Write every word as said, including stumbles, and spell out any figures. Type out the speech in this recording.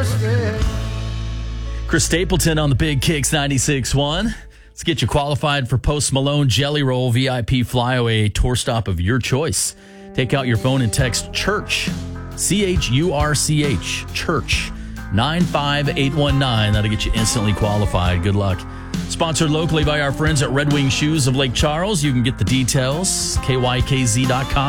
Chris Stapleton on the Big Kicks ninety-six point one. Let's get you qualified for Post Malone Jelly Roll V I P Flyaway tour stop of your choice. Take out your phone and text CHURCH, C H U R C H, CHURCH, nine five eight one nine. That'll get you instantly qualified. Good luck. Sponsored locally by our friends at Red Wing Shoes of Lake Charles. You can get the details, K Y K Z dot com.